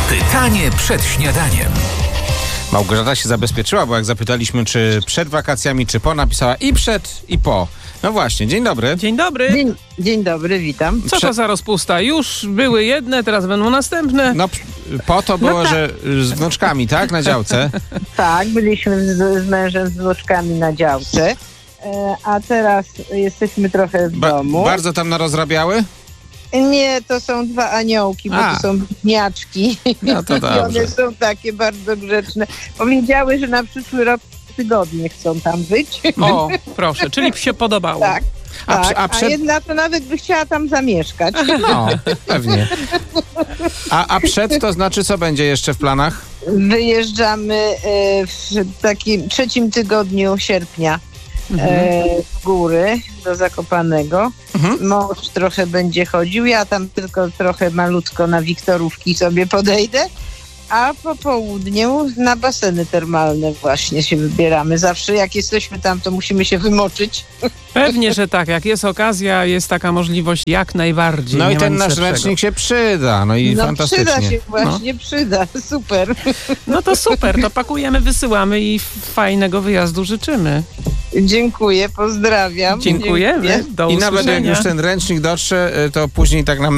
Pytanie przed śniadaniem. Małgorzata się zabezpieczyła, bo jak zapytaliśmy, czy przed wakacjami, czy po, napisała i przed, i po. No właśnie, dzień dobry. Dzień dobry. Dzień dobry, witam. Co to za rozpusta? Już były jedne, teraz będą następne. No po to było, że z wnuczkami, tak? Na działce. Tak, byliśmy z mężem, z wnuczkami na działce, a teraz jesteśmy trochę w domu. Bardzo tam narozrabiały? Nie, to są dwa aniołki, bo to są bliźniaczki. No to I dobrze. one są takie bardzo grzeczne. Powiedziały, że na przyszły rok tygodnie chcą tam być. O, proszę, czyli się podobało. Tak. A A jedna to nawet by chciała tam zamieszkać. No, pewnie. A przed to znaczy, co będzie jeszcze w planach? Wyjeżdżamy w takim 3. tygodniu sierpnia w góry do Zakopanego. Mąż trochę będzie chodził, ja tam tylko trochę malutko na Wiktorówki sobie podejdę, a po południu na baseny termalne właśnie się wybieramy. Zawsze jak jesteśmy tam, to musimy się wymoczyć. Pewnie, że tak. Jak jest okazja, jest taka możliwość jak najbardziej. No Nie i ma ten nic nasz lepszego. ręcznik się przyda. No i fantastycznie. Przyda się właśnie, przyda. Super. No to super, to pakujemy, wysyłamy i fajnego wyjazdu życzymy. Dziękuję, pozdrawiam. Dziękujemy. Do I nawet jak usłyszenia. już ten ręcznik dotrze, to później tak nam